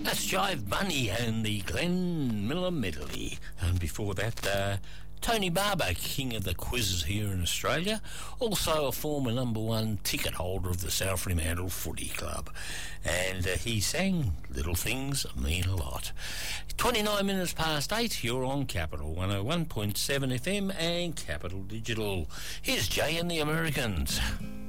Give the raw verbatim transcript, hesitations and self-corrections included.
That's Jive Bunny and the Glenn Miller medley. And before that, uh, Tony Barber, king of the quizzes here in Australia, also a former number one ticket holder of the South Fremantle Footy Club. And uh, he sang Little Things Mean a Lot. twenty-nine minutes past eight, you're on Capital one oh one point seven F M and Capital Digital. Here's Jay and the Americans.